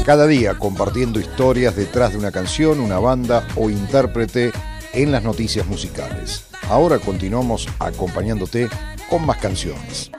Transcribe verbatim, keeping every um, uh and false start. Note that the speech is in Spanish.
Cada día compartiendo historias detrás de una canción, una banda o intérprete en las noticias musicales. Ahora continuamos acompañándote con más canciones.